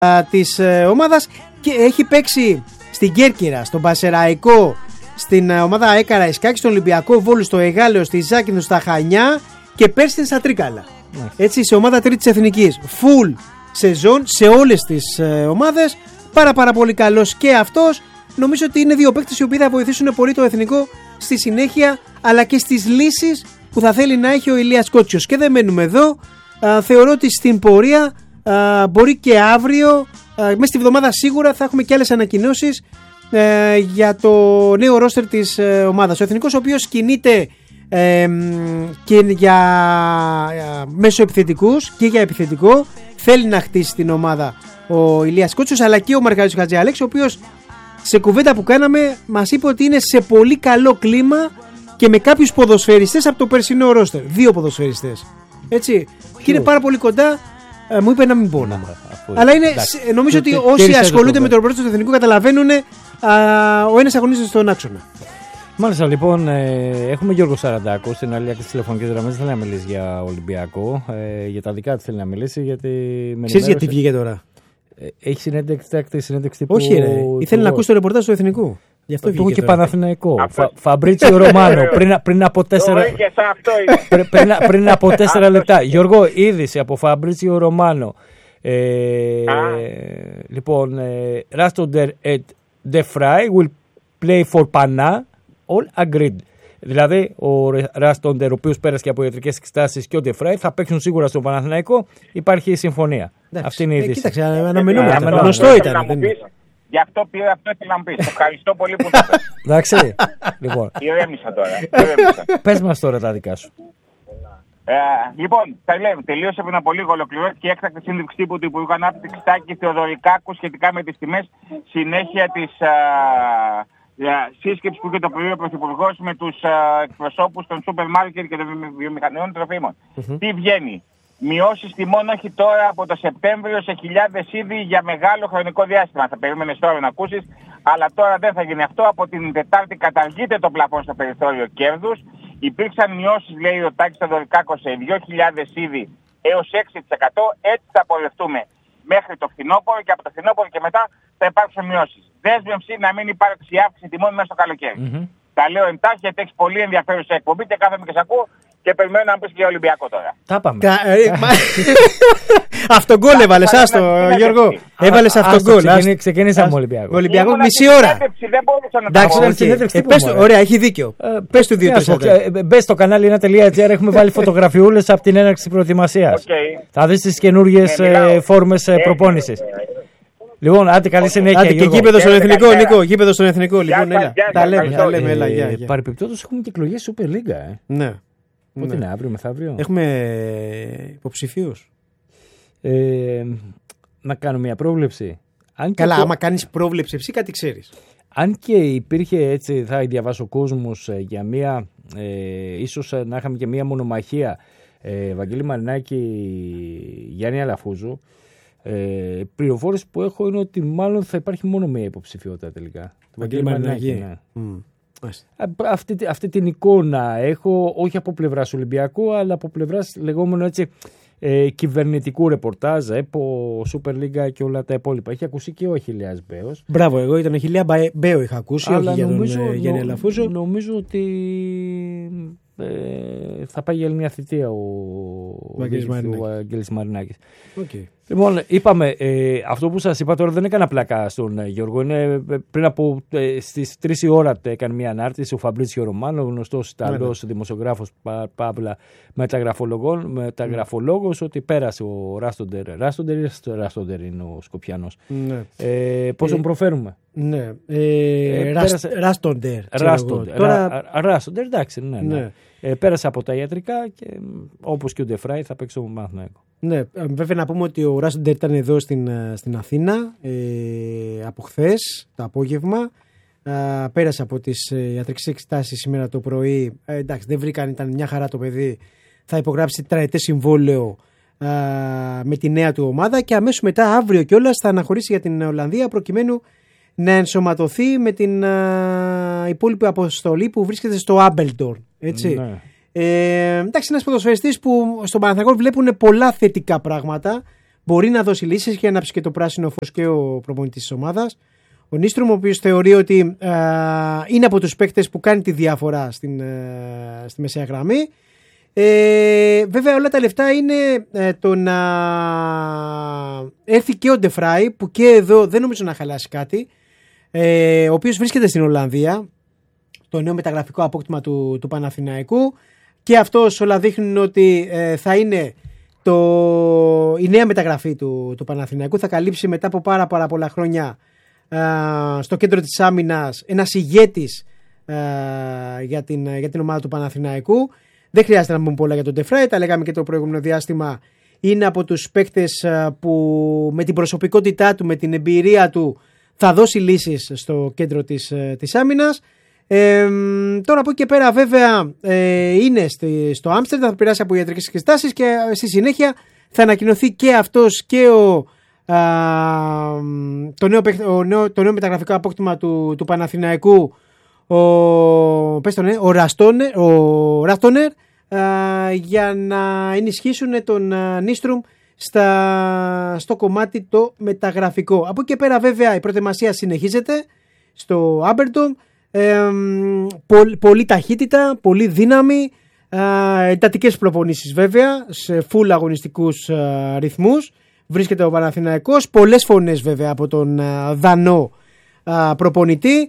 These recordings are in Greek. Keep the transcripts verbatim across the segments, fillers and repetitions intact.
της ε, ομάδας και έχει παίξει στην Κέρκυρα, στον Πασεραϊκό, στην ε, ομάδα Έκαρα Ισκάκη, στον Ολυμπιακό Βόλου, στο Εγάλεο, στη Ζάκυνθο, στα Χανιά και πέρσι στα Τρίκαλα. Mm. Έτσι, σε ομάδα τρίτης εθνικής. Full σεζόν σε όλες τις ε, ομάδες. Πάρα πάρα πολύ καλός και αυτός. Νομίζω ότι είναι δύο παίκτες οι οποίοι θα βοηθήσουν πολύ το εθνικό στη συνέχεια, αλλά και στις λύσεις που θα θέλει να έχει ο Ηλίας Κότσιος. Και δεν μένουμε εδώ. Α, θεωρώ ότι στην πορεία α, μπορεί και αύριο, μέσα στη βδομάδα σίγουρα θα έχουμε και άλλες ανακοινώσεις α, για το νέο ρόστερ της α, ομάδας. Ο εθνικός ο οποίος κινείται ε, και για α, μέσω επιθετικούς και για επιθετικό, θέλει να χτίσει την ομάδα ο Ηλίας Κότσιος, αλλά και ο Μαργαρίτης Χατζιαλέξης, ο οποίος σε κουβέντα που κάναμε μας είπε ότι είναι σε πολύ καλό κλίμα και με κάποιους ποδοσφαιριστές από το περσινό ρόστερ. Δύο ποδοσφαιριστές. Έτσι. Ποιο? Και είναι πάρα πολύ κοντά. Ε, μου είπε να μην πω. Αλλά είναι, εντάξει, νομίζω ότι όσοι ασχολούνται με το ρόστερ του εθνικού καταλαβαίνουν α, ο ένας αγωνίζεται στον άξονα. Μάλιστα, λοιπόν, ε, έχουμε Γιώργο Σαραντάκο στην άλλη άκρη της τηλεφωνικής γραμμής. Θέλει να μιλήσει για Ολυμπιακό. Ε, για τα δικά του θέλει να μιλήσει. Γιατί ξέρεις γιατί βγήκε τώρα? Έχει συνέντευξη, συνέντευξη τύπου. Όχι, ρε. Ήθελε να ακούσει το ρεπορτάζ του εθνικού. Γι' αυτό βγήκε. Του και Παναθηναϊκό. Φα, Φαμπρίτσιο Ρωμάνο. πριν, πριν από τέσσερα, πριν, πριν, πριν από τέσσερα λεπτά. Γιώργο, είδηση από Φαμπρίτσιο Ρωμάνο. Ε, λοιπόν, Ράστοντερ and De Vrij will play for Pana. All agreed. Δηλαδή, ο Ράστοντερ, ο οποίος πέρασε και από ιατρικές εξετάσεις, και ο De Vrij θα παίξουν σίγουρα στον Παναθηναϊκό. Υπάρχει συμφωνία. Εντάξει, αυτή είναι η είδηση. Ε, κοίταξε, αναμενόμενο. Γνωστό ήταν. Γι' αυτό πήρα αυτό ήθελα να μου πεις. Ευχαριστώ πολύ που το πες. Εντάξει. Λοιπόν. Ηρέμησα τώρα. Ηρέμησα. Πες μας τώρα τα δικά σου. Ε, λοιπόν, θα λέμε, τελείωσε πριν από λίγο, ολοκληρώθηκε η έκτακτη σύνδεξη τύπου του Υπουργού Ανάπτυξης Τάκη Θεοδωρικάκου σχετικά με τις τιμές, συνέχεια της α, α, σύσκεψης που είχε το πρωί ο Πρωθυπουργός με τους α, εκπροσώπους των σούπερ μάρκετ και των βιομηχανιών τροφίμων. Mm-hmm. Τι βγαίνει? Μειώσεις τιμών όχι τώρα από το Σεπτέμβριο σε χιλιάδες είδη για μεγάλο χρονικό διάστημα. Θα περίμενες τώρα να ακούσεις, αλλά τώρα δεν θα γίνει αυτό. Από την Τετάρτη καταργείται το πλαφόν στο περιθώριο κέρδους. Υπήρξαν μειώσεις, λέει ο Τάκης Θεοδωρικάκος, σε δύο χιλιάδες είδη έως έξι τοις εκατό. Έτσι θα πορευτούμε μέχρι το φθινόπωρο και από το φθινόπωρο και μετά θα υπάρξουν μειώσεις. Δέσμευση να μην υπάρξει αύξηση τιμών μέσα στο καλοκαίρι. Mm-hmm. Τα λέω εντάχει γιατί έχει πολύ ενδιαφέρουσα εκπομπή και κάθομαι και σε ακούω. Και περιμένω να μου πεις και Ολυμπιακό τώρα. Τα πάμε. Αυτόν γκολ έβαλες, άστο Γιώργο. Έβαλες αυτόν γκολ. Ξεκινήσαμε Ολυμπιακό. Ολυμπιακό μισή ώρα. Εντάξει, ωραία, έχει δίκιο. Πες του δύο τρεις. Μπες στο κανάλι ένα τελεία τζι άρ, έχουμε βάλει φωτογραφιούλες από την έναρξη προετοιμασίας. Θα δεις τις καινούργιες φόρμες προπόνησης. Λοιπόν, άντε καλή συνέχεια. Άντε και γήπεδο στον εθνικό, Νίκο. Γήπεδο στον εθνικό, λοιπόν, έλα. Τα λέμε, τα λέμε, έλα. Παρεπιπτόντως έχουμε και εκλογές Super League, ε. Ναι. Πότε ναι. είναι, αύριο μεθαύριο? Έχουμε υποψηφίους. Ε, να κάνω μια πρόβλεψη. Αν Καλά, το... άμα κάνεις πρόβλεψη, εσύ κάτι ξέρεις. Αν και υπήρχε έτσι, θα διαβάσω κόσμος για μια, ε, ίσως να είχαμε και μια μονομαχία, ε, Βαγγέλη Μαρινάκη, Γιάννη Αλαφούζου. Ε, πληροφόρηση που έχω είναι ότι μάλλον θα υπάρχει μόνο μία υποψηφιότητα τελικά. Βαγγέλη Μαρινάκη. Ναι. Mm. Αυτή, αυτή την εικόνα έχω, όχι από πλευράς Ολυμπιακού, αλλά από πλευράς λεγόμενο έτσι ε, κυβερνητικού ρεπορτάζ, ΕΠΟ, Super League και όλα τα υπόλοιπα. Έχει ακούσει και ο Αχιλλέας Μπέος. Μπράβο, εγώ ήταν ο Αχιλλέα Μπέο είχα ακούσει, αλλά όχι για νομίζω, τον Γιάννη Αλαφούζο. Νομίζω ότι ε, θα πάει για άλλη μια θητεία ο Βαγγέλης Μαρινάκης. Okay. Λοιπόν, είπαμε, ε, αυτό που σας είπα τώρα δεν έκανα πλάκα στον ε, Γιώργο. Είναι, πριν από ε, στις τρεις η ώρα έκανε μια ανάρτηση ο Φαμπρίτσιο Ρωμάνο, γνωστός Ιταλός δημοσιογράφος, πα, παύλα μεταγραφολόγος, mm. ότι πέρασε ο Ράστοντερ. Ράστοντερ ή Ράστοντερ είναι ο Σκοπιανός. Ναι. Ε, πώς τον ε, προφέρουμε? Ναι. Ε, ε, Ράστοντερ. Ράστοντερ, εντάξει, ναι. ναι. ναι. Ε, πέρασε από τα ιατρικά και όπως και ο De Vrij θα παίξει στο Παναθηναϊκό. Ναι, βέβαια να πούμε ότι ο Ράστοντερ ήταν εδώ στην, στην Αθήνα ε, από χθες το απόγευμα. Ε, πέρασε από τις ιατρικές εξετάσεις σήμερα το πρωί. Ε, εντάξει, δεν βρήκαν, ήταν μια χαρά το παιδί. Θα υπογράψει τετραετές συμβόλαιο ε, με τη νέα του ομάδα και αμέσως μετά αύριο κιόλας θα αναχωρήσει για την Ολλανδία προκειμένου να ενσωματωθεί με την α, υπόλοιπη αποστολή που βρίσκεται στο Άμπελντορν. Έτσι. Ναι. Ε, εντάξει, ένας ποδοσφαιριστής που στον Παναθηναϊκό βλέπουν πολλά θετικά πράγματα. μπορεί να δώσει λύσεις και να ψήσει και το πράσινο φως και ο προπονητής της ομάδας. Ο Νίστρουμ, ο οποίος θεωρεί ότι ε, είναι από τους παίκτες που κάνει τη διαφορά στην, ε, στη μεσαία γραμμή. Ε, βέβαια όλα τα λεφτά είναι ε, το να έρθει και ο Ντεφράι, που και εδώ δεν νομίζω να χαλάσει κάτι, ε, ο οποίος βρίσκεται στην Ολλανδία, το νέο μεταγραφικό απόκτημα του, του Παναθηναϊκού, και αυτός όλα δείχνουν ότι ε, θα είναι το, η νέα μεταγραφή του, του Παναθηναϊκού. Θα καλύψει μετά από πάρα, πάρα πολλά χρόνια ε, στο κέντρο της άμυνας ένας ηγέτης ε, για, την, για την ομάδα του Παναθηναϊκού. Δεν χρειάζεται να πούμε πολλά για τον Ντεφράι, τα λέγαμε και το προηγούμενο διάστημα. Είναι από τους παίκτες που με την προσωπικότητά του, με την εμπειρία του, θα δώσει λύσεις στο κέντρο της, της άμυνας. Ε, τώρα από εκεί και πέρα βέβαια ε, είναι στη, στο Άμστερνταμ, θα περάσει από ιατρικές εξετάσεις και στη συνέχεια θα ανακοινωθεί και αυτός και ο, α, το, νέο, ο νέο, το νέο μεταγραφικό απόκτημα του, του Παναθηναϊκού, ο, πες τον, ε, ο Ραστόνερ, ο Ράστονερ, α, για να ενισχύσουν τον Νίστρουμ στα, στο κομμάτι το μεταγραφικό. Από εκεί και πέρα βέβαια η προετοιμασία συνεχίζεται στο Άμπερντομ. Ε, πο, πολύ ταχύτητα, πολύ δύναμη, ε, εντατικές προπονήσεις βέβαια, σε full αγωνιστικούς ε, ρυθμούς βρίσκεται ο Παναθηναϊκός, πολλές φωνές βέβαια από τον ε, Δανό ε, προπονητή,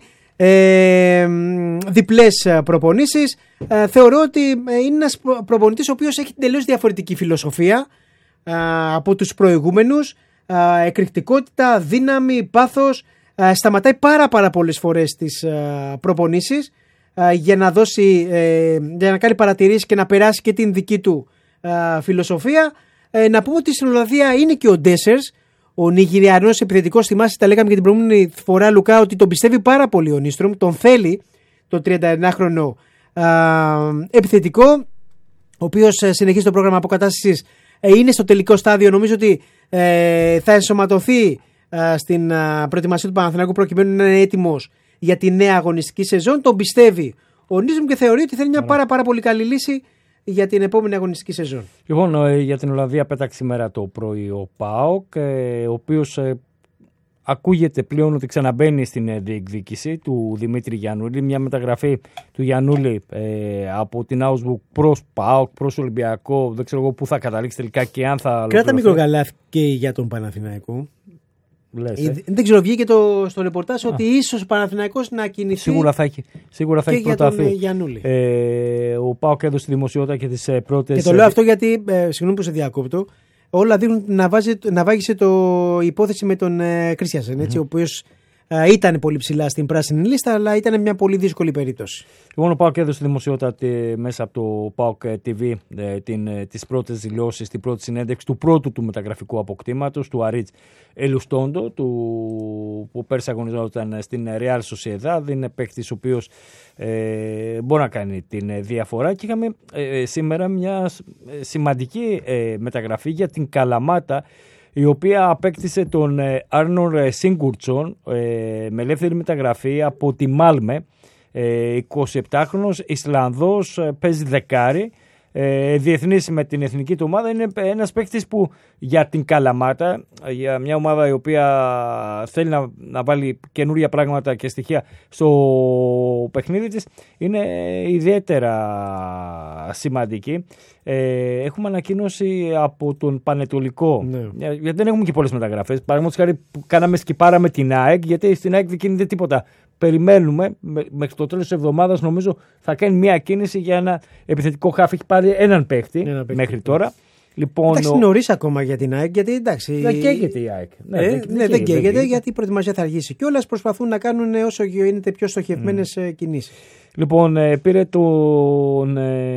ε, διπλές προπονήσεις. ε, θεωρώ ότι είναι ένας προπονητής ο οποίος έχει τελείως διαφορετική φιλοσοφία ε, από τους προηγούμενους, ε, εκρηκτικότητα, δύναμη, πάθος. Uh, σταματάει πάρα πάρα πολλές φορές τις uh, προπονήσεις uh, για να δώσει, uh, για να κάνει παρατηρήσεις και να περάσει και την δική του uh, φιλοσοφία. Uh, να πούμε ότι στην Ολλανδία είναι και ο Ντέσσερς, ο Νιγηριανός επιθετικός. Θυμάσαι, τα λέγαμε και την προηγούμενη φορά, Λουκά, ότι τον πιστεύει πάρα πολύ ο Νίστρουμ, τον θέλει, το τριανταεννάχρονο uh, επιθετικό, ο οποίος uh, συνεχίζει το πρόγραμμα αποκατάστασης, uh, είναι στο τελικό στάδιο. Νομίζω ότι uh, θα ενσωματωθεί στην προετοιμασία του Παναθηναϊκού προκειμένου να είναι έτοιμος για τη νέα αγωνιστική σεζόν. Τον πιστεύει ο Νίστρουμ και θεωρεί ότι θα είναι μια πάρα, πάρα πολύ καλή λύση για την επόμενη αγωνιστική σεζόν. Λοιπόν, για την Ολλανδία πέταξε σήμερα το πρωί ο ΠΑΟΚ, ο οποίος ακούγεται πλέον ότι ξαναμπαίνει στην διεκδίκηση του Δημήτρη Γιαννούλη. Μια μεταγραφή του Γιαννούλη ε, από την Augsburg προς ΠΑΟΚ, προς Ολυμπιακό. Δεν ξέρω εγώ πού θα καταλήξει τελικά και αν θα. Κράτα μικροκαλάθι και για τον Παναθηναϊκό. Λες, ε. Δεν ξέρω, βγήκε το, στο ρεπορτάζ ότι ίσως ο Παναθηναϊκός να κινηθεί. Σίγουρα θα έχει, σίγουρα θα και έχει για προταθεί. τον Γιαννούλη. Ε, ο ΠΑΟΚ έδωσε τη δημοσιότητα και τις πρώτες. Και το λέω αυτό γιατί, ε, συγγνώμη που σε διακόπτω, όλα δείχνουν να, βάζει, να βάγισε το υπόθεση με τον ε, Κρίστιανσεν, mm-hmm. ο οποίος ε, ήταν πολύ ψηλά στην πράσινη λίστα, αλλά ήταν μια πολύ δύσκολη περίπτωση. Λοιπόν, ο ΠΑΟΚ έδωσε τη δημοσιότητα μέσα από το ΠΑΟΚ τι βι ε, τις πρώτες δηλώσεις, την πρώτη συνέντευξη του πρώτου του μεταγραφικού αποκτήματος, του Αρίτς Ελουστόντο, του, που πέρσι αγωνιζόταν στην Real Sociedad. Είναι παίκτης ο οποίος ε, μπορεί να κάνει την διαφορά και είχαμε ε, σήμερα μια σημαντική ε, μεταγραφή για την Καλαμάτα, η οποία απέκτησε τον Άρνορ Σίγκουρτσον ε, με ελεύθερη μεταγραφή από τη Μάλμε. Ε, εικοσιεπτάχρονος Ισλανδός, ε, παίζει δεκάρι, ε, διεθνής με την εθνική του ομάδα. Είναι ένας παίκτης που για την Καλαμάτα, για μια ομάδα η οποία θέλει να, να βάλει καινούρια πράγματα και στοιχεία στο παιχνίδι της, είναι ιδιαίτερα σημαντική. Ε, έχουμε ανακοίνωση από τον Πανετολικό, ναι. γιατί δεν έχουμε και πολλές μεταγραφές. Παραδείγματος χάρη που κάναμε σκυπάρα με την ΑΕΚ, γιατί στην ΑΕΚ δεν κινείται τίποτα. Περιμένουμε μέχρι το τέλος της εβδομάδας, νομίζω θα κάνει μια κίνηση για ένα επιθετικό χάφ. Έχει πάρει έναν παίχτη ένα μέχρι τώρα. Λοιπόν, εντάξει, είναι νωρίς ακόμα για την ΑΕΚ, γιατί εντάξει. Δεν καίγεται η ΑΕΚ. Ναι, ε, δεν, ναι, δεν καίγεται, γιατί η προετοιμασία θα αργήσει κιόλας. Προσπαθούν να κάνουν όσο γίνεται πιο στοχευμένες mm. κινήσεις. Λοιπόν, πήρε τον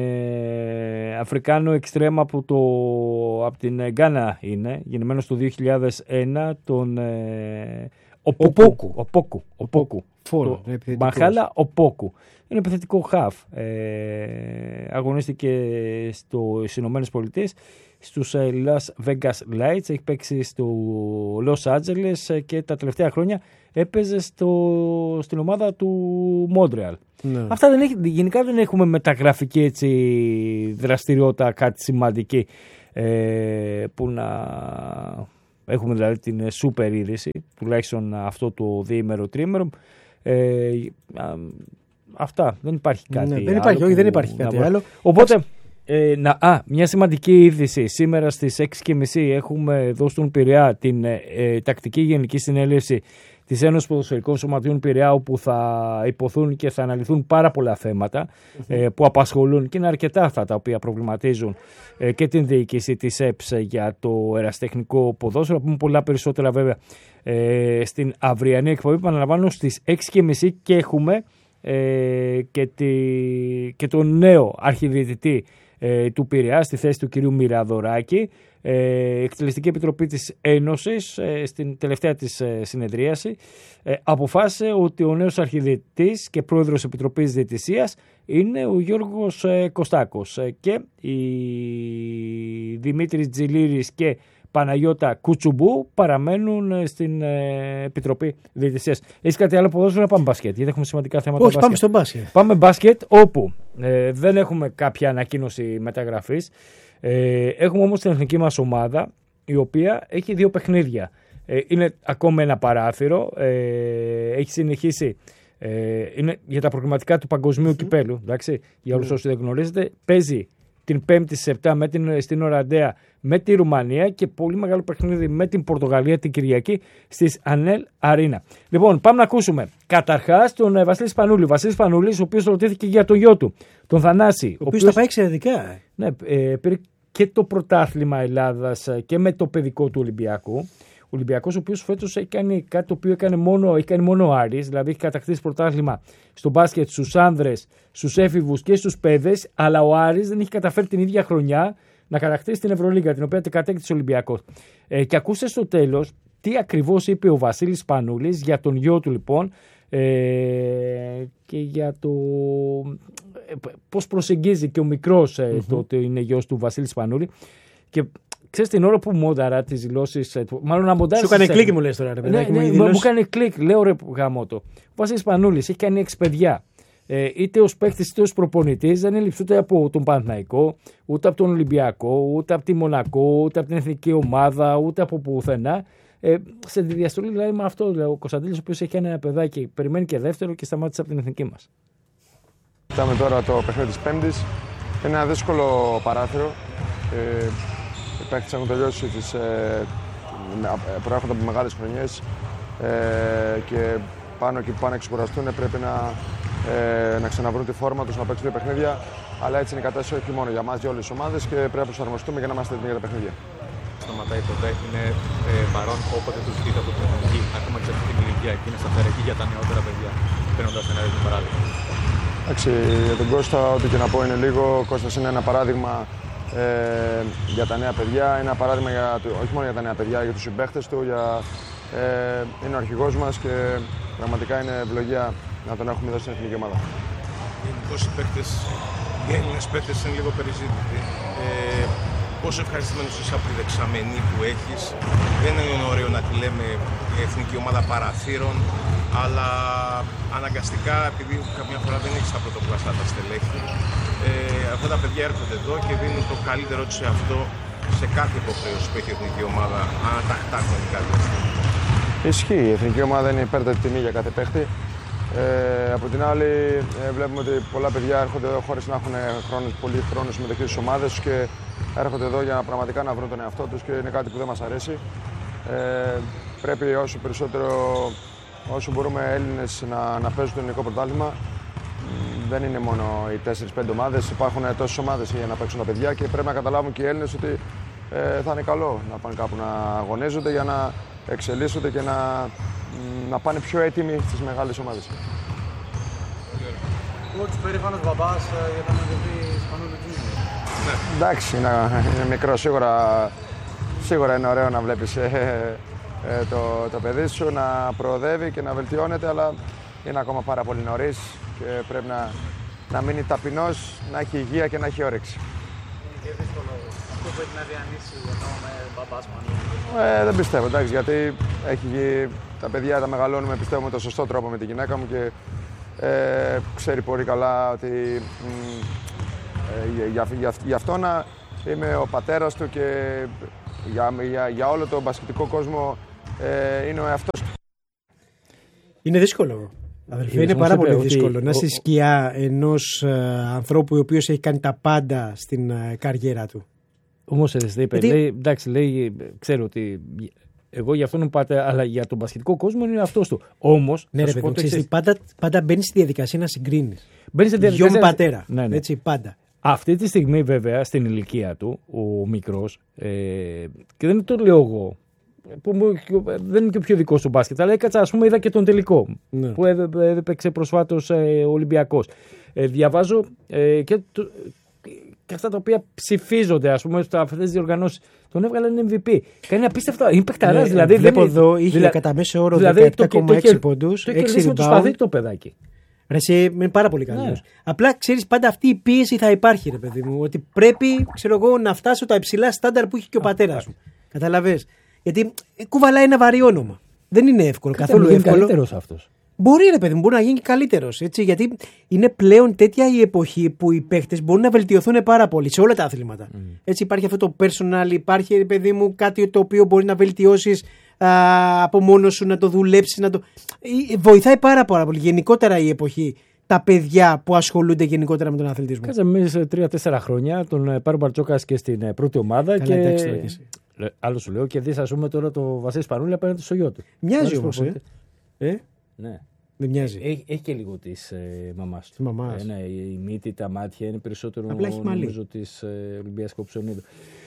ε, Αφρικάνο εξτρέμ από, το, από την Γκάνα, είναι γεννημένος το δύο χιλιάδες ένα, τον ε, Οπόκου. Οπόκου. Οπόκου. Μαχάλα Οπόκου. Είναι επιθετικό χαφ. Ε, αγωνίστηκε στις Ηνωμένες Πολιτείες, στους Las Vegas Lights, έχει παίξει στο Los Angeles και τα τελευταία χρόνια έπαιζε στο, στην ομάδα του Μόντρεαλ. Ναι. Αυτά δεν έχει, γενικά δεν έχουμε μεταγραφική έτσι, δραστηριότητα, κάτι σημαντική ε, που να Έχουμε δηλαδή την σούπερ είδηση, τουλάχιστον αυτό το διήμερο τρίμερο. Ε, α, αυτά, δεν υπάρχει κάτι ναι, άλλο. Δεν υπάρχει, όχι, δεν υπάρχει κάτι άλλο. Οπότε, ε, να, α, μια σημαντική είδηση. Σήμερα στις έξι και μισή έχουμε εδώ στον Πειραιά την ε, ε, τακτική γενική συνέλευση της Ένωσης Ποδοσφαιρικών Σωματείων Πειραιά, όπου θα υποθούν και θα αναλυθούν πάρα πολλά θέματα mm-hmm. ε, που απασχολούν, και είναι αρκετά αυτά τα οποία προβληματίζουν ε, και την διοίκηση της ΕΠΣ για το ερασιτεχνικό ποδόσφαιρο. Πούμε πολλά περισσότερα βέβαια ε, στην αυριανή εκπομπή που αναλαμβάνω στις έξι και μισή, και έχουμε ε, και, τη, και τον νέο αρχιδιαιτητή ε, του Πειραιά στη θέση του κυρίου Μυραδωράκη. Ε, Εκτελεστική Επιτροπή της Ένωσης ε, στην τελευταία της ε, συνεδρίαση ε, αποφάσισε ότι ο νέος αρχιδιαιτητής και πρόεδρος Επιτροπής Διαιτησίας είναι ο Γιώργος ε, Κωστάκος ε, και η Δημήτρης Τζιλίρης και Παναγιώτα Κουτσουμπού παραμένουν στην ε, Επιτροπή Διαιτησίας. Έχεις κάτι άλλο ποδόσφαιρο, να πάμε μπάσκετ, γιατί έχουμε σημαντικά θέματα. Όχι, πάμε στο μπάσκετ. Πάμε μπάσκετ, όπου ε, δεν έχουμε κάποια ανακοίνωση μεταγραφής. Ε, έχουμε όμως την εθνική μας ομάδα, η οποία έχει δύο παιχνίδια. Ε, είναι ακόμα ένα παράθυρο, ε, έχει συνεχίσει, ε, είναι για τα προγραμματικά του παγκοσμίου mm. κυπέλου, εντάξει, για όλους mm. όσοι δεν γνωρίζετε. Παίζει την Πέμπτη στις επτά με την, στην Οραντέα με τη Ρουμανία, και πολύ μεγάλο παιχνίδι με την Πορτογαλία την Κυριακή στις Ανέλ Αρίνα. Λοιπόν, πάμε να ακούσουμε καταρχάς τον ε, Βασίλη Σπανούλη. Βασίλη Σπανούλης, ο οποίος ρωτήθηκε για τον γιο του, τον Θανάση. Ο οποίος τα πάει εξαιρετικά. Ναι, ε, πήρε και το πρωτάθλημα Ελλάδας και με το παιδικό του Ολυμπιακού. Ο Ολυμπιακός, ο οποίος φέτος έχει κάνει κάτι το οποίο έκανε μόνο, έχει κάνει μόνο ο Άρης, δηλαδή έχει κατακτήσει πρωτάθλημα στο μπάσκετ στους άνδρες, στους έφηβους και στους παιδες, αλλά ο Άρης δεν έχει καταφέρει την ίδια χρονιά να κατακτήσει την Ευρωλίγκα, την οποία κατέκτησε ο Ολυμπιακός. Ε, και ακούστε στο τέλος τι ακριβώς είπε ο Βασίλης Σπανούλης για τον γιο του, λοιπόν, ε, και για το πώς προσεγγίζει και ο μικρός ε, mm-hmm. το ότι είναι γιος του Βασίλη Σπανούλη. Και ξέρεις, την ώρα που μόνταρα τις δηλώσεις, μάλλον να μοντάρεις. Σου έκανε κλικ, μου λες τώρα, ρε παιδάκι. Ναι, ναι, μου, μου έκανε κλικ, λέω ρε γάμο το. Ο Βασίλης Σπανούλης έχει κάνει έξι παιδιά. Ε, είτε ως παίκτης είτε ως προπονητής, δεν έλειψε ούτε από τον Παναθηναϊκό, ούτε από τον Ολυμπιακό, ούτε από τη Μονακό, ούτε από την εθνική ομάδα, ούτε από πουθενά. Ε, σε διαστολή δηλαδή με αυτό, δηλαδή, ο Κωνσταντίνος, ο οποίος έχει ένα παιδάκι, περιμένει και δεύτερο και σταμάτησε από την εθνική μας. Κοιτάμε τώρα το παιχνίδι της Πέμπτης. Είναι ένα δύσκολο παράθυρο. Ε, οι παίκτες έχουν τελειώσει τις, ε, προέρχονται από μεγάλες χρονιές ε, και πάνω εκεί που πάνε να ξεκουραστούν πρέπει να, ε, να ξαναβρούν τη φόρμα τους, να παίξουν δύο παιχνίδια. Αλλά έτσι είναι η κατάσταση όχι μόνο για μας, για όλες τις ομάδες, και πρέπει να προσαρμοστούμε για να είμαστε έτοιμοι για τα παιχνίδια. Σταματάει ποτέ, είναι ε, παρόν όποτε του ζητείτε από την εθνική, ακόμα και σε αυτή την ηλικία, και είναι σταθερή για τα νεότερα παιδιά, παίρνοντας ένα ίδιο παράδειγμα. Εντάξει, για τον Κώστα, ό,τι και να πω είναι λίγο. Ο Κώστας είναι ένα παράδειγμα ε, για τα νέα παιδιά, είναι ένα παράδειγμα για, όχι μόνο για τα νέα παιδιά, για τους συμπαίχτες του. Για, ε, είναι ο αρχηγός μας και πραγματικά είναι ευλογία να τον έχουμε εδώ στην εθνική ομάδα. Γενικώς οι παίκτες, οι Έλληνες παίκτες είναι λίγο περιζήτητοι. Ε, Πόσο ευχαριστημένος είσαι από τη δεξαμενή που έχεις. Δεν είναι ωραίο να τη λέμε η εθνική ομάδα παραθύρων, αλλά αναγκαστικά, επειδή καμιά φορά δεν έχεις τα πρωτοκλαστά τα στελέχη, ε, αυτά τα παιδιά έρχονται εδώ και δίνουν το καλύτερό τους σε αυτό, σε κάθε υποχρέωση που έχει η εθνική ομάδα, ανατακτά χρονικά διαστήματα. Ισχύει, η εθνική ομάδα είναι υπέρτατη τιμή για κάθε παίχτη. Ε, από την άλλη, ε, βλέπουμε ότι πολλά παιδιά έρχονται εδώ χωρίς να έχουν χρόνο, πολύ χρόνο συμμετοχή στις ομάδες τους και έρχονται εδώ για να πραγματικά να βρουν τον εαυτό τους, και είναι κάτι που δεν μας αρέσει. Ε, πρέπει όσο περισσότερο, όσο μπορούμε Έλληνες να, να παίζουν το ελληνικό πρωτάθλημα. Δεν είναι μόνο οι τέσσερις πέντε ομάδες, υπάρχουν τόσες ομάδες για να παίξουν τα παιδιά, και πρέπει να καταλάβουν και οι Έλληνες ότι ε, θα είναι καλό να πάνε κάπου να αγωνίζονται για να εξελίσσονται και να, να πάνε πιο έτοιμοι στις μεγάλες ομάδες. Κότς, περήφανος μπαμπάς για τα μετωπή Σπανούλη Τζούνιο. Εντάξει, είναι, είναι μικρό, σίγουρα, σίγουρα είναι ωραίο να βλέπεις ε, ε, το, το παιδί σου να προοδεύει και να βελτιώνεται, αλλά είναι ακόμα πάρα πολύ νωρίς και πρέπει να, να μείνει ταπεινός, να έχει υγεία και να έχει όρεξη. Είναι και δύσκολο αυτό που έχει να διανύσει ενώ με μπαμπά Σπανούλη. Ε, δεν πιστεύω, εντάξει, γιατί έχει, τα παιδιά τα μεγαλώνουμε, πιστεύω, με τον σωστό τρόπο με τη γυναίκα μου, και ε, ξέρει πολύ καλά ότι μ, ε, για, για, για αυτόν είμαι ο πατέρας του, και Για, για, για όλο τον μπασκετικό κόσμο ε, είναι ο εαυτός του. Είναι δύσκολο. Αδελφέ, είναι πάρα πολύ δύσκολο να είσαι σκιά ενός ε, ανθρώπου ο οποίος έχει κάνει τα πάντα στην ε, καριέρα του. Όμως έτσι είπε, Γιατί... λέει, εντάξει, λέει, ξέρω ότι εγώ για αυτόν πάτε, αλλά για τον μπασκετικό κόσμο είναι αυτός του. Όμως, ναι, ρε παιδί, ξέρεις, πάντα, πάντα μπαίνεις στη διαδικασία να συγκρίνεις. Μπαίνεις στη διαδικασία. Γιον πατέρα. Ναι, ναι. Έτσι, πάντα. Αυτή τη στιγμή, βέβαια, στην ηλικία του, ο μικρός, ε, και δεν το λέω εγώ, που δεν είναι και ο πιο δικό σου μπάσκετ, αλλά έκατσα, ας πούμε, είδα και τον τελικό ναι. που έπαιξε προσφάτως ε, ο Ολυμπιακός. Ε, διαβάζω ε, και, το, και αυτά τα οποία ψηφίζονται, ας πούμε, σε αυτές τις διοργανώσεις. Τον έβγαλαν εμ βι πι. Κάνει απίστευτο. Είναι παικταράς, ναι, δηλαδή. Βλέπω δεν... εδώ, είχε δηλα... κατά μέσο όρο δηλαδή, δεκαεπτά κόμμα έξι πόντους. Το κερδίσει με το σπαθί το παιδάκι. Ρε, εσύ είναι πάρα πολύ καλό. Ναι. Απλά ξέρεις, πάντα αυτή η πίεση θα υπάρχει, ρε παιδί μου. Ότι πρέπει, ξέρω εγώ, να φτάσω τα υψηλά στάνταρ που έχει και ο πατέρας μου. Καταλαβες. Γιατί κουβαλάει ένα βαρύ όνομα. Δεν είναι εύκολο. Κάτι καθόλου εύκολο. Είναι καλύτερος αυτός. Μπορεί, ρε παιδί μου, μπορεί να γίνει και καλύτερος. Γιατί είναι πλέον τέτοια η εποχή που οι παίχτες μπορούν να βελτιωθούν πάρα πολύ σε όλα τα αθλήματα. Mm. Έτσι υπάρχει αυτό το personal, υπάρχει, ρε παιδί μου, κάτι το οποίο μπορεί να βελτιώσεις α, από μόνος σου, να το δουλέψεις. Να το... Βοηθάει πάρα, πάρα πολύ γενικότερα η εποχή. Τα παιδιά που ασχολούνται γενικότερα με τον αθλητισμό. Κάτσε εμείς τρία-τέσσερα χρόνια τον Πάρο Μπαρτζόκας και στην πρώτη ομάδα. Καλά, και... εντάξει, άλλο σου λέω και δεις, ας πούμε, τώρα το Βασίλη Σπανούλη απέναντι στο γιο του. Μοιάζει όμως. Ε? ε? Ναι. Δεν μοιάζει. Έχει, έχει και λίγο της ε, μαμάς του. Μαμάς. Ε, ναι, η μύτη, τα μάτια είναι περισσότερο νομίζω της ε, Ολυμπίας Κοψονίδου.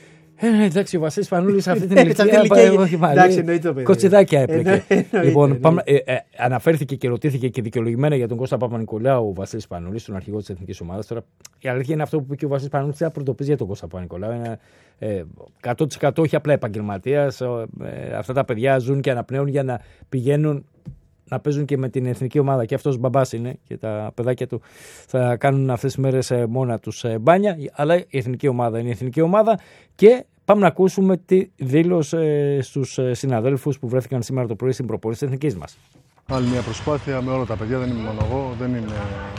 Ε, ναι, εντάξει, ο Βασίλης Σπανούλης αυτή την ηλικία όχι μάλλον. Κοτσιδάκια έπλεκε. Λοιπόν, πάμε, ε, ε, αναφέρθηκε και ρωτήθηκε και δικαιολογημένα για τον Κώστα Παπα-Νικολάου ο Βασίλης Σπανούλης, τον αρχηγό της Εθνικής Ομάδας. Τώρα, η αλήθεια είναι αυτό που είπε και ο Βασίλης Σπανούλης, θα πρωτοποιήσει για τον Κώστα Παπα-Νικολάου. Είναι ε, εκατό τοις εκατό όχι απλά επαγγελματίας. Ε, αυτά τα παιδιά ζουν και αναπνέουν για να πηγαίνουν να παίζουν και με την εθνική ομάδα. Και αυτός μπαμπάς είναι και τα παιδάκια του θα κάνουν αυτές τις μέρες μόνα τους μπάνια. Αλλά η εθνική ομάδα είναι η εθνική ομάδα. Και πάμε να ακούσουμε τι δήλωσε στους συναδέλφους που βρέθηκαν σήμερα το πρωί στην προπόνηση της εθνικής μας. Άλλη μια προσπάθεια με όλα τα παιδιά, δεν είμαι μόνο εγώ, δεν είναι...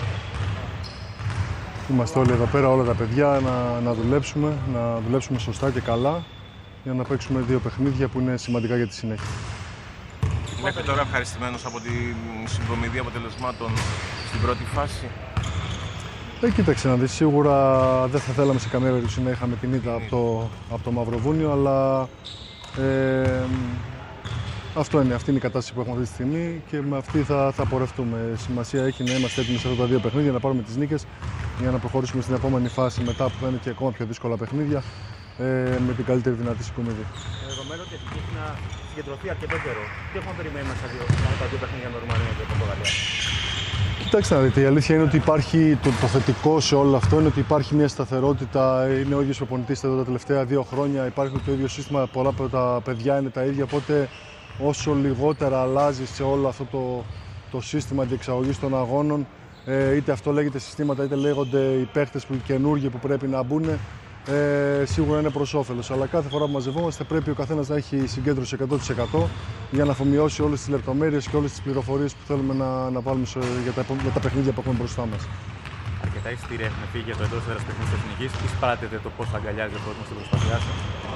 Είμαστε όλοι εδώ πέρα, όλα τα παιδιά, να, να δουλέψουμε, να δουλέψουμε σωστά και καλά για να παίξουμε δύο παιχνίδια που είναι σημαντικά για τη συνέχεια. Μέχρι τώρα ευχαριστημένος από την συγκομιδή αποτελεσμάτων στην πρώτη φάση. Ε, κοίταξε να δεις, σίγουρα δεν θα θέλαμε σε καμία περίπτωση να είχαμε την ήττα από το, από το Μαυροβούνιο, αλλά ε, αυτό είναι, αυτή είναι η κατάσταση που έχουμε αυτή τη στιγμή και με αυτή θα, θα πορευτούμε. Σημασία έχει να είμαστε έτοιμοι σε αυτά τα δύο παιχνίδια, να πάρουμε τις νίκες για να προχωρήσουμε στην επόμενη φάση μετά που θα είναι και ακόμα πιο δύσκολα παιχνίδια ε, με την καλύτερη δυνατή συγκομιδή. Δεδομένου ότι έχει να συγκεντρωθεί αρκετό καιρό, τι έχουμε περιμένει μέσα τα δύο παιχνίδια με Ρουμανία και Πορτογαλία? Κοιτάξτε να δείτε, η αλήθεια είναι ότι υπάρχει το, το θετικό σε όλο αυτό, είναι ότι υπάρχει μια σταθερότητα, είναι ο ίδιος προπονητής εδώ τα τελευταία δύο χρόνια, υπάρχει το ίδιο σύστημα, πολλά από τα παιδιά είναι τα ίδια, οπότε όσο λιγότερα αλλάζει σε όλο αυτό το, το σύστημα διεξαγωγής των αγώνων, ε, είτε αυτό λέγεται συστήματα, είτε λέγονται οι παίχτες που οι καινούργοι που πρέπει να μπουν, ε, σίγουρα είναι προς όφελος. Αλλά κάθε φορά που μαζευόμαστε πρέπει ο καθένας να έχει συγκέντρωση εκατό τοις εκατό για να αφομοιώσει όλες τις λεπτομέρειες και όλες τις πληροφορίες που θέλουμε να, να βάλουμε σε, για, τα, για τα παιχνίδια που έχουμε μπροστά μας. Αρκετά εισιτήρια έχουν φύγει για το εντός έδρας παιχνίδι της Εθνικής. Τι σπράτετε το πώς θα αγκαλιάζει ο κόσμος στην προσπάθειά σας?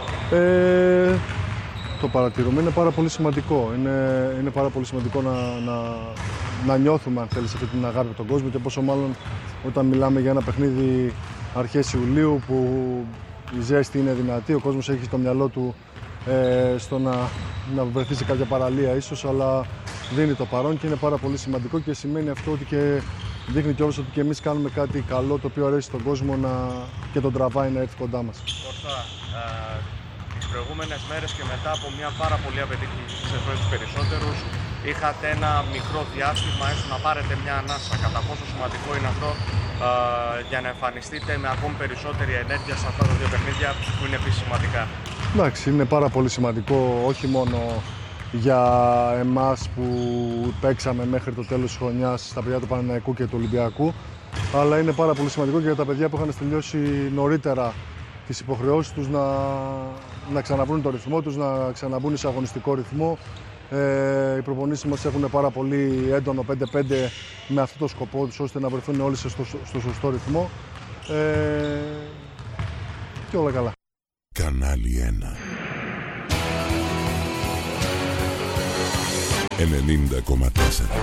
Ε, το παρατηρούμε, είναι πάρα πολύ σημαντικό. Είναι, είναι πάρα πολύ σημαντικό να, να, να νιώθουμε, αν θέλεις, αυτή την αγάπη από τον κόσμο και πόσο μάλλον όταν μιλάμε για ένα παιχνίδι αρχές Ιουλίου που η ζέστη είναι δυνατή, ο κόσμος έχει στο μυαλό του ε, στο να, να βρεθεί σε κάποια παραλία ίσως, αλλά δίνει το παρόν και είναι πάρα πολύ σημαντικό και σημαίνει αυτό ότι και δείχνει κιόλας ότι και εμείς κάνουμε κάτι καλό το οποίο αρέσει στον κόσμο να, και τον τραβάει να έρθει κοντά μας. Κώστα, ε, τις προηγούμενες μέρες και μετά από μια πάρα πολύ απαιτητική σεζόν τους περισσότερους, είχατε ένα μικρό διάστημα έστω να πάρετε μια ανάσα. Κατά πόσο σημαντικό είναι αυτό ε, για να εμφανιστείτε με ακόμη περισσότερη ενέργεια σε αυτά τα δύο παιχνίδια που είναι επίσης σημαντικά? Εντάξει, είναι πάρα πολύ σημαντικό όχι μόνο για εμάς που παίξαμε μέχρι το τέλος της χρονιάς στα παιδιά του Παναθηναϊκού και του Ολυμπιακού, αλλά είναι πάρα πολύ σημαντικό και για τα παιδιά που είχαν τελειώσει νωρίτερα τις υποχρεώσεις τους να, να ξαναβρούν το ρυθμό τους, να ξαναμπούν σε αγωνιστικό ρυθμό. Ε, οι προπονήσεις μας έχουν πάρα πολύ έντονο πέντε πέντε με αυτό το σκοπό τους, ώστε να βρεθούν όλοι στο, στο σωστό ρυθμό ε, και όλα καλά. Κανάλι ένα. ενενήντα κόμμα τέσσερα.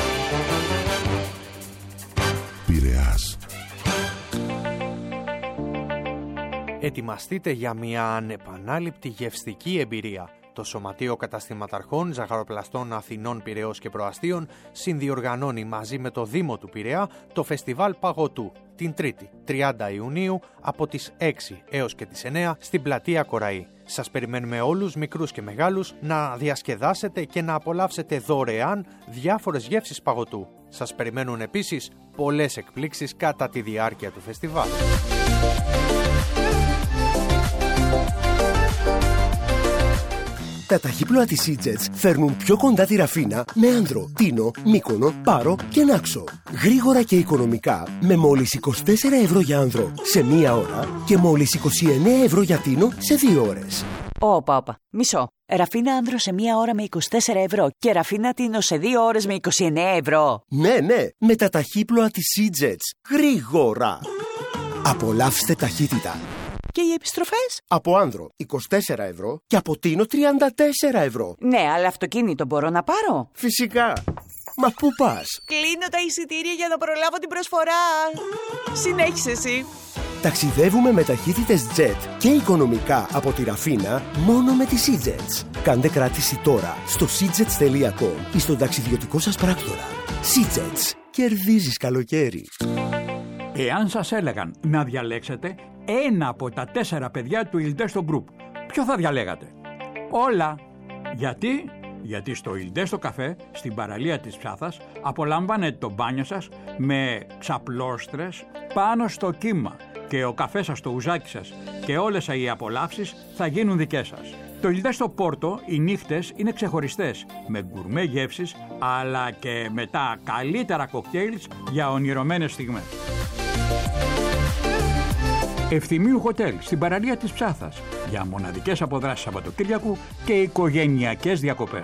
Πειραιάς. Ετοιμαστείτε για μια ανεπανάληπτη γευστική εμπειρία. Το Σωματείο Καταστηματαρχών Ζαχαροπλαστών Αθηνών Πειραιώς και Προαστίων συνδιοργανώνει μαζί με το Δήμο του Πειραιά το Φεστιβάλ Παγωτού την Τρίτη, τριάντα Ιουνίου, από τις έξι έως και τις εννέα στην Πλατεία Κοραή. Σας περιμένουμε όλους, μικρούς και μεγάλους, να διασκεδάσετε και να απολαύσετε δωρεάν διάφορες γεύσεις παγωτού. Σας περιμένουν επίσης πολλές εκπλήξεις κατά τη διάρκεια του φεστιβάλ. Τα ταχύπλοα της Eatjets φέρνουν πιο κοντά τη Ραφίνα με Άνδρο, Τίνο, Μύκονο, Πάρο και Νάξο. Γρήγορα και οικονομικά με μόλις είκοσι τέσσερα ευρώ για Άνδρο σε μία ώρα και μόλις είκοσι εννέα ευρώ για Τίνο σε δύο ώρες. Όπα, όπα. Μισό. Ραφίνα Άνδρο σε μία ώρα με είκοσι τέσσερα ευρώ και Ραφίνα Τίνο σε δύο ώρες με είκοσι εννέα ευρώ. Ναι, ναι. Με τα ταχύπλοα της Eatjets. Γρήγορα. Απολαύστε ταχύτητα. Και οι επιστροφές? Από Άνδρο είκοσι τέσσερα ευρώ και από Τίνο τριάντα τέσσερα ευρώ. Ναι, αλλά αυτοκίνητο μπορώ να πάρω? Φυσικά. Μα πού πας? Κλείνω τα εισιτήρια για να προλάβω την προσφορά. Συνέχισε εσύ. Ταξιδεύουμε με ταχύτητες jet και οικονομικά από τη Ραφίνα μόνο με τις Eatjets. Κάντε κράτηση τώρα στο seatjets τελεία com ή στον ταξιδιωτικό σας πράκτορα. Eatjets. Κερδίζεις καλοκαίρι. Εάν σας έλεγαν να διαλέξετε ένα από τα τέσσερα παιδιά του Ildesto Group, ποιο θα διαλέγατε? Όλα. Γιατί? Γιατί στο Ildesto Καφέ, στην παραλία της Ψάθας, απολαμβάνετε το μπάνιο σας με ξαπλώστρες πάνω στο κύμα και ο καφές σας, το ουζάκι σας και όλες οι απολαύσεις θα γίνουν δικές σας. Το Ildesto Πόρτο, οι νύχτες είναι ξεχωριστές, με γκουρμέ γεύσεις, αλλά και με τα καλύτερα κοκτέιλς για ονειρωμένες στιγμές. Ευθυμίου Hotel στην παραλία της Ψάθας για μοναδικές αποδράσεις Σαββατοκύριακου και οικογενειακές διακοπές.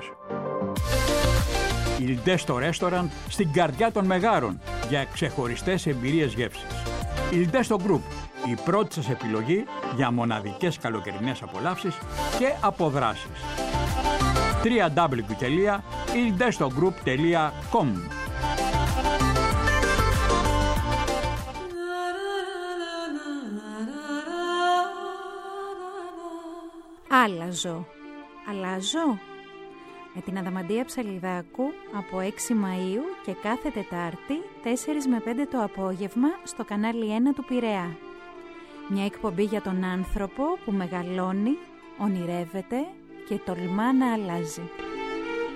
Ildesto Restaurant στην καρδιά των Μεγάρων για ξεχωριστές εμπειρίες γεύσης. Ildesto Group, η πρώτη σας επιλογή για μοναδικές καλοκαιρινές απολαύσεις και αποδράσεις. double-u double-u double-u τελεία ildesto group τελεία com. Άλλαζω. Αλλάζω. Με την Αδαμαντία Ψαλιδάκου από έξι Μαΐου και κάθε Τετάρτη τέσσερα με πέντε το απόγευμα στο κανάλι ένα του Πειραιά. Μια εκπομπή για τον άνθρωπο που μεγαλώνει, ονειρεύεται και τολμά να αλλάζει.